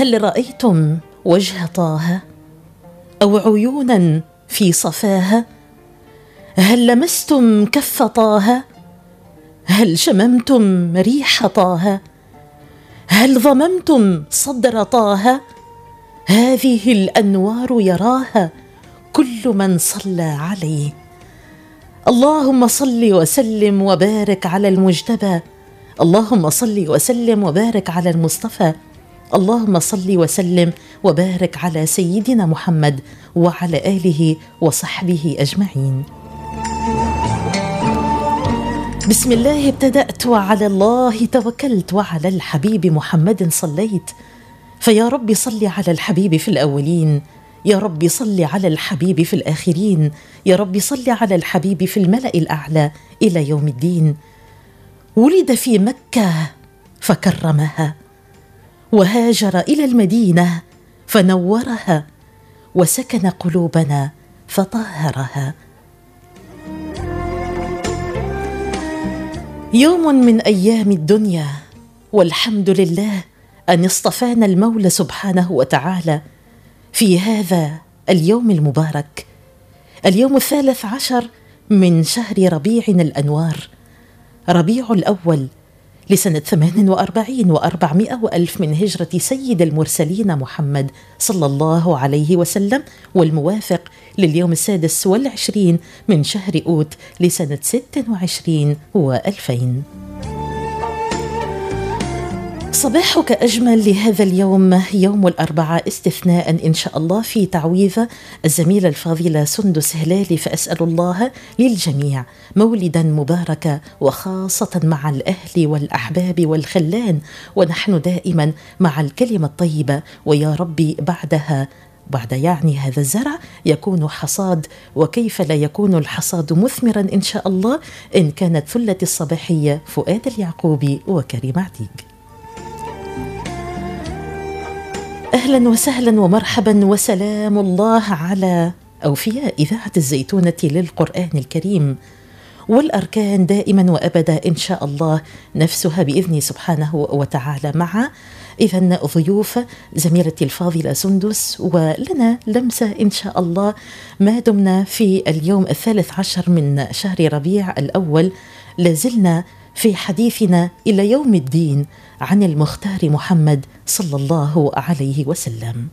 هل رأيتم وجه طه أو عيونا في صفاها؟ هل لمستم كف طه؟ هل شممتم ريح طه؟ هل ضممتم صدر طه؟ هذه الأنوار يراها كل من صلى عليه. اللهم صل وسلم وبارك على المجتبى، اللهم صل وسلم وبارك على المصطفى، اللهم صل وسلم وبارك على سيدنا محمد وعلى آله وصحبه أجمعين. بسم الله ابتدأت وعلى الله توكلت وعلى الحبيب محمد صليت. فيا رب صل على الحبيب في الأولين، يا رب صل على الحبيب في الآخرين، يا رب صل على الحبيب في الملأ الأعلى إلى يوم الدين. ولد في مكة فكرمها، وهاجر إلى المدينة فنورها، وسكن قلوبنا فطهرها. يوم من أيام الدنيا، والحمد لله أن اصطفانا المولى سبحانه وتعالى في هذا اليوم المبارك، اليوم 13 من شهر ربيع الأنوار، ربيع الأول لسنة 48 و400 وألف من هجرة سيد المرسلين محمد صلى الله عليه وسلم، والموافق لليوم 26 من شهر أوت لسنة 26 و2000. صباحك أجمل لهذا اليوم، يوم الأربعاء استثناء إن شاء الله، في تعويذة الزميلة الفاضلة سندس هلالي. فأسأل الله للجميع مولدا مباركا، وخاصة مع الأهل والأحباب والخلان، ونحن دائما مع الكلمة الطيبة، ويا ربي بعدها بعد يعني هذا الزرع يكون حصاد، وكيف لا يكون الحصاد مثمرا إن شاء الله إن كانت ثلة الصباحية فؤاد اليعقوبي وكريم عتيق. أهلا وسهلا ومرحبا وسلام الله على أوفياء إذاعة الزيتونة للقرآن الكريم، والأركان دائما وأبدا إن شاء الله نفسها بإذن سبحانه وتعالى، مع إذن ضيوف زميلتي الفاضلة سندس، ولنا لمسة إن شاء الله ما دمنا في اليوم 13 من شهر ربيع الأول. لازلنا في حديثنا إلى يوم الدين عن المختار محمد صلى الله عليه وسلم.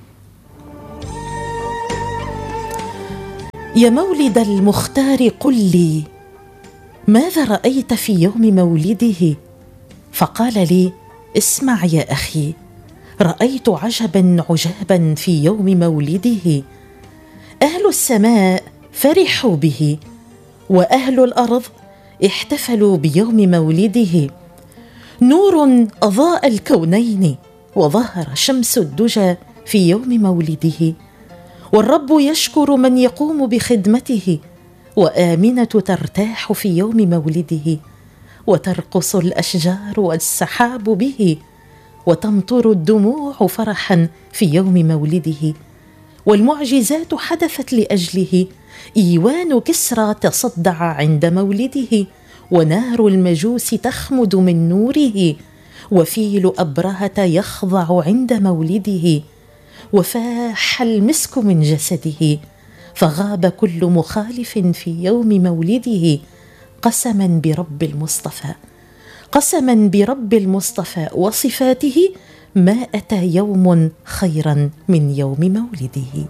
يا مولد المختار قل لي ماذا رأيت في يوم مولده؟ فقال لي اسمع يا أخي، رأيت عجبا عجابا في يوم مولده، أهل السماء فرحوا به، وأهل الأرض احتفلوا بيوم مولده. نور أضاء الكونين، وظهر شمس الدجى في يوم مولده، والرب يشكر من يقوم بخدمته، وآمنة ترتاح في يوم مولده، وترقص الأشجار والسحاب به، وتمطر الدموع فرحا في يوم مولده، والمعجزات حدثت لأجله، إيوان كسرى تصدع عند مولده، ونار المجوس تخمد من نوره، وفيل أبرهة يخضع عند مولده، وفاح المسك من جسده، فغاب كل مخالف في يوم مولده. قسما برب المصطفى، قسما برب المصطفى وصفاته، ما أتى يوم خيرا من يوم مولده.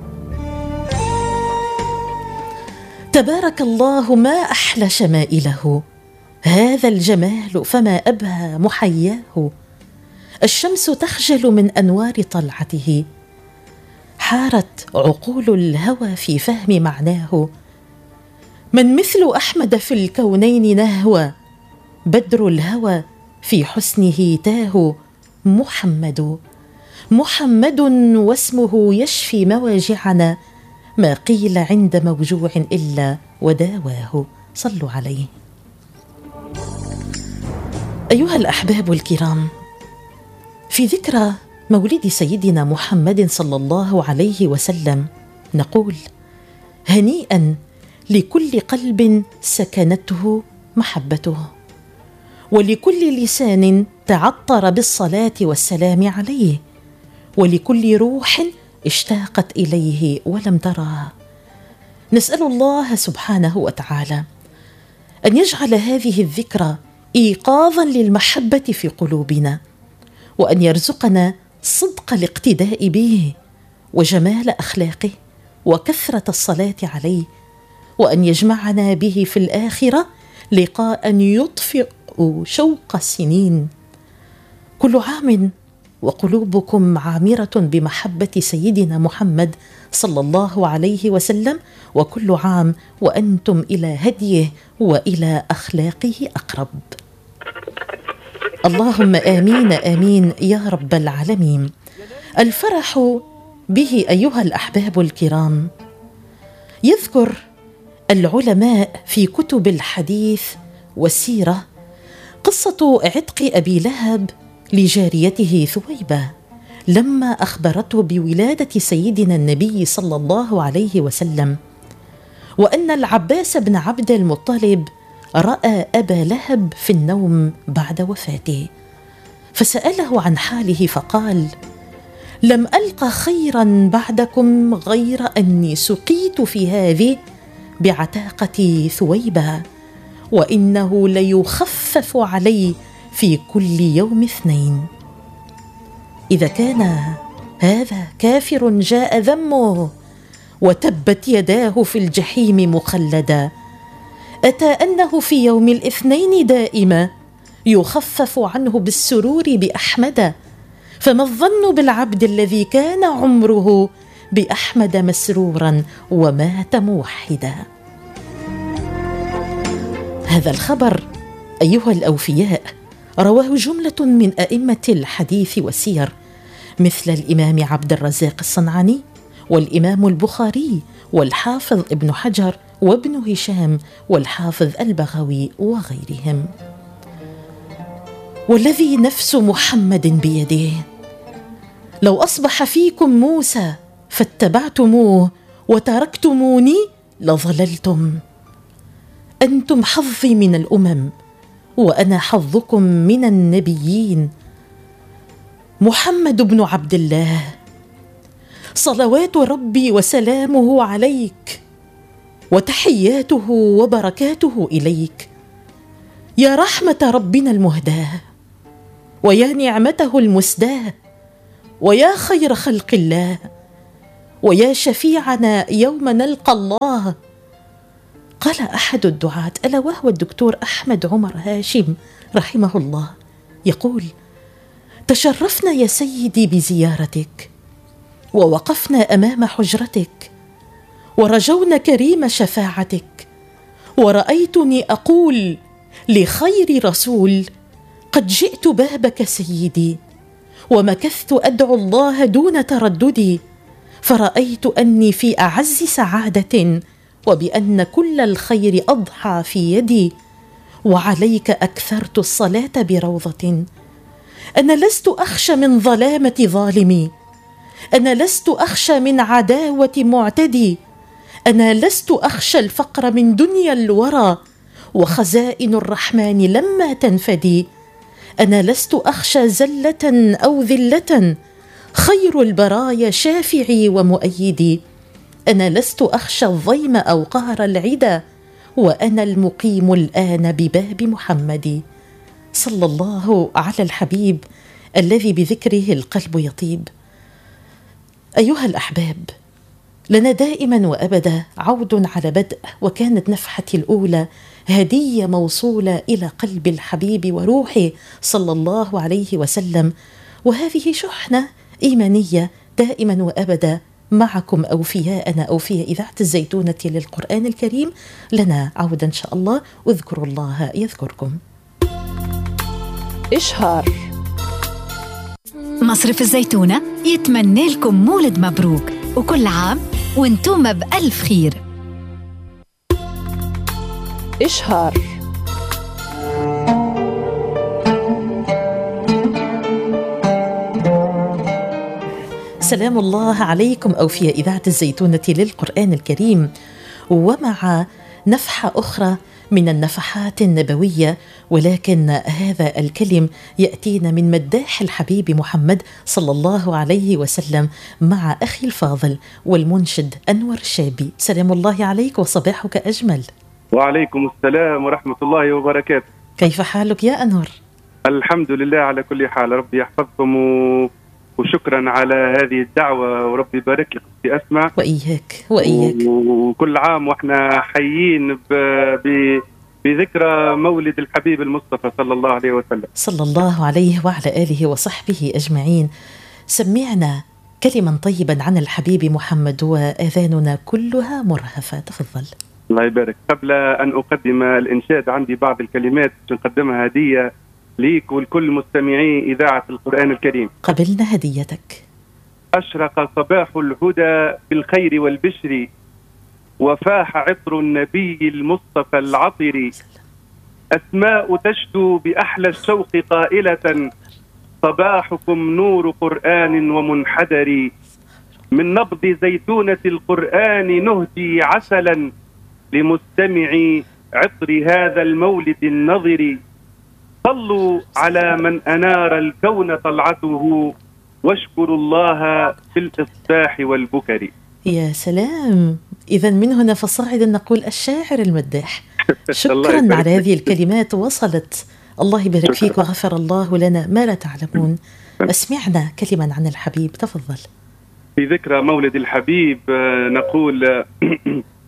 تبارك الله ما أحلى شمائله، هذا الجمال فما أبهى محياه، الشمس تخجل من أنوار طلعته، حارت عقول الهوى في فهم معناه، من مثل أحمد في الكونين نهوى، بدر الهوى في حسنه تاه، محمد محمد واسمه يشفي مواجعنا، ما قيل عند موجوع إلا وداواه. صلوا عليه. أيها الأحباب الكرام، في ذكرى مولد سيدنا محمد صلى الله عليه وسلم نقول هنيئا لكل قلب سكنته محبته، ولكل لسان تعطر بالصلاة والسلام عليه، ولكل روح اشتاقت إليه ولم تراه. نسأل الله سبحانه وتعالى أن يجعل هذه الذكرى إيقاظا للمحبة في قلوبنا، وأن يرزقنا صدق الاقتداء به وجمال أخلاقه وكثرة الصلاة عليه، وأن يجمعنا به في الآخرة لقاء يطفئ شوق السنين. كل عام وقلوبكم عامرة بمحبة سيدنا محمد صلى الله عليه وسلم، وكل عام وأنتم إلى هديه وإلى أخلاقه أقرب. اللهم آمين آمين يا رب العالمين. الفرح به أيها الأحباب الكرام، يذكر العلماء في كتب الحديث والسيرة قصة عتق أبي لهب لجاريته ثويبة لما أخبرته بولادة سيدنا النبي صلى الله عليه وسلم، وأن العباس بن عبد المطلب رأى أبا لهب في النوم بعد وفاته، فسأله عن حاله فقال: لم ألق خيرا بعدكم غير أني سقيت في هذه بعتاقة ثويبة، وإنه ليخفف علي في كل يوم 2. إذا كان هذا كافر جاء ذمه وتبت يداه في الجحيم مخلدا، أتى أنه في يوم الاثنين دائما يخفف عنه بالسرور بأحمد، فما الظن بالعبد الذي كان عمره بأحمد مسرورا ومات موحدا. هذا الخبر أيها الأوفياء رواه جملة من أئمة الحديث والسير مثل الإمام عبد الرزاق الصنعاني والإمام البخاري والحافظ ابن حجر وابن هشام والحافظ البغوي وغيرهم. والذي نفس محمد بيده، لو أصبح فيكم موسى فاتبعتموه وتركتموني لضللتم. أنتم حظي من الأمم وأنا حظكم من النبيين. محمد بن عبد الله، صلوات ربي وسلامه عليك وتحياته وبركاته إليك، يا رحمة ربنا المهداة ويا نعمته المسداة ويا خير خلق الله ويا شفيعنا يوم نلقى الله. قال أحد الدعاة ألا وهو الدكتور أحمد عمر هاشم رحمه الله، يقول: تشرفنا يا سيدي بزيارتك، ووقفنا أمام حجرتك، ورجونا كريم شفاعتك، ورأيتني أقول لخير رسول: قد جئت بابك سيدي، ومكثت أدعو الله دون ترددي، فرأيت أني في أعز سعادة، وبأن كل الخير أضحى في يدي، وعليك أكثرت الصلاة بروضة. أنا لست أخشى من ظلامة ظالمي، أنا لست أخشى من عداوة معتدي، أنا لست أخشى الفقر من دنيا الورى، وخزائن الرحمن لما تنفدي. أنا لست أخشى زلة أو ذلة، خير البرايا شافعي ومؤيدي. أنا لست أخشى الضيم أو قهر العدا، وأنا المقيم الآن بباب محمد. صلى الله على الحبيب الذي بذكره القلب يطيب. أيها الأحباب، لنا دائما وأبدا عود على بدء، وكانت نفحتي الأولى هدية موصولة إلى قلب الحبيب وروحه صلى الله عليه وسلم، وهذه شحنة إيمانية دائما وأبدا معكم أوفياءنا أوفياء إذاعة الزيتونة للقرآن الكريم. لنا عودة إن شاء الله، اذكروا الله يذكركم. إشهار مصرف الزيتونة يتمنى لكم مولد مبروك، وكل عام وانتم بألف خير. إشهار. سلام الله عليكم أوفياء إذاعة الزيتونة للقرآن الكريم، ومع نفحة أخرى من النفحات النبوية، ولكن هذا الكلم يأتينا من مداح الحبيب محمد صلى الله عليه وسلم مع أخي الفاضل والمنشد أنور الشابي. سلام الله عليك وصباحك أجمل. وعليكم السلام ورحمة الله وبركاته. كيف حالك يا أنور؟ الحمد لله على كل حال، ربي يحفظكم وشكرا على هذه الدعوة، وربي يبارك لك في أسمع. وإياك وإياك. وكل عام وإحنا حيين بذكرى مولد الحبيب المصطفى صلى الله عليه وسلم. صلى الله عليه وعلى آله وصحبه أجمعين. سمعنا كلما طيبا عن الحبيب محمد وآذاننا كلها مرهفة. تفضل. الله يبارك. قبل أن أقدم الإنشاد عندي بعض الكلمات نقدمها هدية ليك ولكل مستمعي إذاعة القرآن الكريم. قبلنا هديتك. أشرق صباح الهدى بالخير والبشر، وفاح عطر النبي المصطفى العطر، أسماء تشدو بأحلى الشوق قائلة، صباحكم نور قرآن ومنحدر، من نبض زيتونة القرآن نهدي عسلا، لمستمعي عطر هذا المولد النظر، صلوا على من أنار الكون طلعته، واشكروا الله في الإصباح والبكر. يا سلام، إذا من هنا فصاعدا نقول الشاعر المداح. شكرا على هذه الكلمات، وصلت. الله يبارك فيك وغفر الله لنا ما لا تعلمون. اسمعنا كلمة عن الحبيب. تفضل. في ذكرى مولد الحبيب نقول